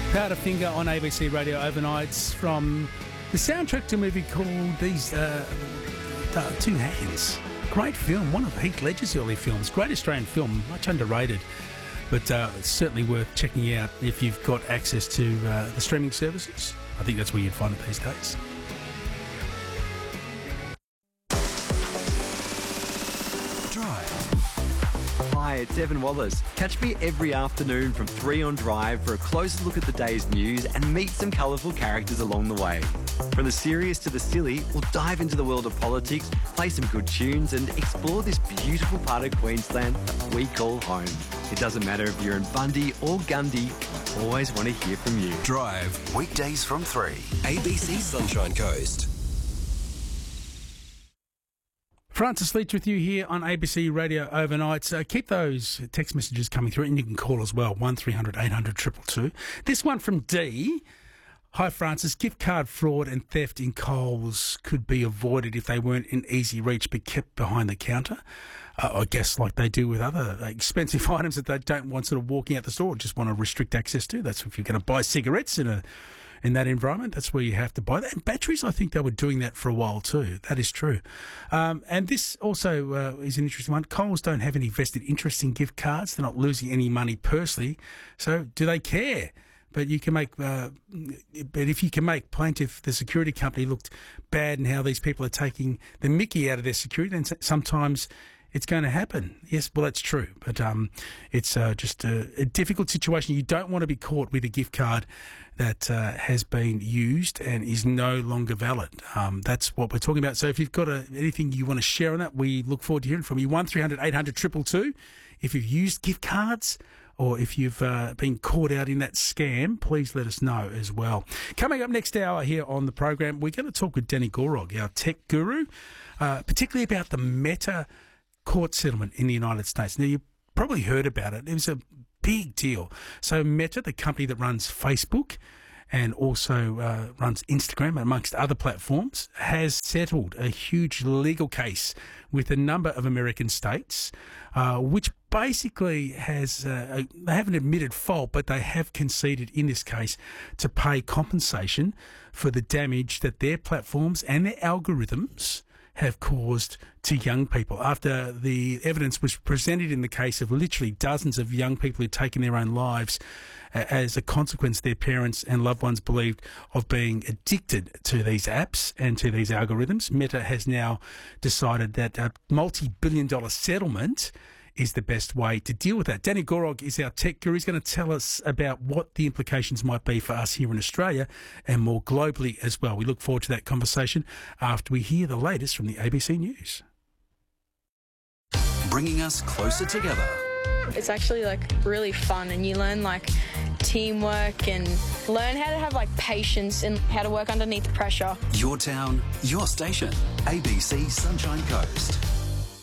Powderfinger on ABC Radio overnights from the soundtrack to a movie called These Two Hands. Great film, one of Heath Ledger's early films. Great Australian film, much underrated, but it's certainly worth checking out if you've got access to the streaming services. I think that's where you'd find it these days. Hi, it's Evan Wallace. Catch me every afternoon from 3 on Drive for a closer look at the day's news and meet some colourful characters along the way. From the serious to the silly, we'll dive into the world of politics, play some good tunes and explore this beautiful part of Queensland that we call home. It doesn't matter if you're in Bundy or Gundy, I always want to hear from you. Drive, weekdays from 3. ABC Sunshine Coast. Francis Leach with you here on ABC Radio overnight. Keep those text messages coming through, and you can call as well, 1300 800 222. This one from D. Hi Francis, gift card fraud and theft in Coles could be avoided if they weren't in easy reach but kept behind the counter. I guess like they do with other expensive items that they don't want sort of walking out the store, just want to restrict access to. That's if you're going to buy cigarettes in that environment, that's where you have to buy that. And batteries, I think they were doing that for a while too. That is true. And this also is an interesting one. Coles don't have any vested interest in gift cards. They're not losing any money personally. So do they care? But you can make, but if you can make plaintiff, the security company, looked bad in how these people are taking the mickey out of their security, then sometimes it's going to happen. Yes, well, that's true. But it's just a difficult situation. You don't want to be caught with a gift card that has been used and is no longer valid. That's what we're talking about. So if you've got anything you want to share on that, we look forward to hearing from you. 1300 800 222. If you've used gift cards or if you've been caught out in that scam, please let us know as well. Coming up next hour here on the program, we're going to talk with Danny Gorog, our tech guru, particularly about the Meta court settlement in the United States. Now, you've probably heard about it. It was a big deal. So Meta, the company that runs Facebook and also runs Instagram, amongst other platforms, has settled a huge legal case with a number of American states, which basically has, they haven't admitted fault, but they have conceded in this case to pay compensation for the damage that their platforms and their algorithms have caused to young people after the evidence was presented in the case of literally dozens of young people who'd taken their own lives as a consequence, their parents and loved ones believed, of being addicted to these apps and to these algorithms. Meta has now decided that a multi-billion-dollar settlement is the best way to deal with that. Danny Gorog is our tech guru. He's going to tell us about what the implications might be for us here in Australia and more globally as well. We look forward to that conversation after we hear the latest from the ABC News. Bringing us closer together. It's actually really fun, and you learn teamwork and learn how to have patience and how to work underneath pressure. Your town, your station. ABC Sunshine Coast.